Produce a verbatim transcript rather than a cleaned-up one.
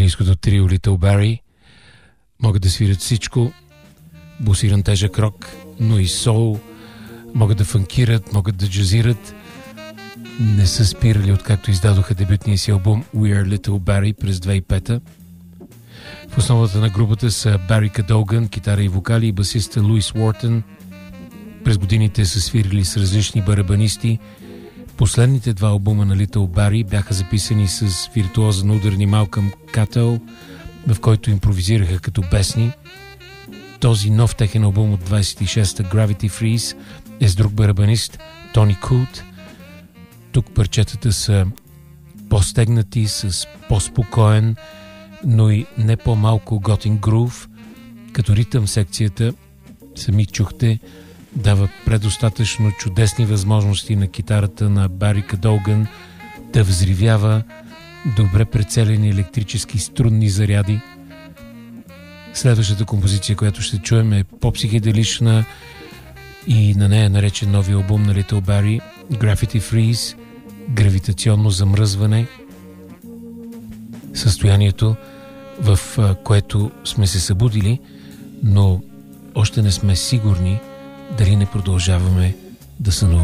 английското трио Little Barrie. Могат да свирят всичко, бусиран тежък рок, но и соул, могат да фанкират, могат да джазират. Не са спирали откакто издадоха дебютния си албум We Are Little Barrie през две хиляди и пета. В основата на групата са Бари Кадоган, китара и вокали, и басиста Луис Уортън. През годините са свирили с различни барабанисти. Последните два албума на Little Barrie бяха записани с виртуоза на ударни Малкъм Катъл, в който импровизираха като бесни. Този нов техен албум от двадесет и шеста, Gravity Freeze, е с друг барабанист, Тони Кут. Тук парчетата са по-стегнати, с по-спокоен, но и не по-малко готин грув. Като ритъм секцията, сами чухте, дава предостатъчно чудесни възможности на китарата на Бари Кадоган да взривява добре прецелени електрически струнни заряди. Следващата композиция, която ще чуем, е по-психеделична и на нея е наречен нови албум на Little Barrie, Gravity Freeze, гравитационно замръзване. Състоянието, в което сме се събудили, но още не сме сигурни дали не продължаваме да сънуваме.